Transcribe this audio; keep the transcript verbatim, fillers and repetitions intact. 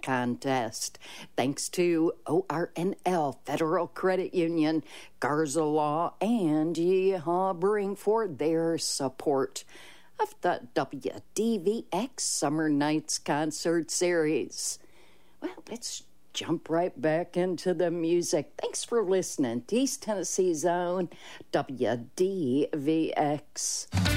contest. Thanks to O R N L, Federal Credit Union, Garza Law, and Yeehaw Brewing for their support of the W D V X Summer Nights Concert Series. Well, let's jump right back into the music. Thanks for listening to East Tennessee's own W D V X.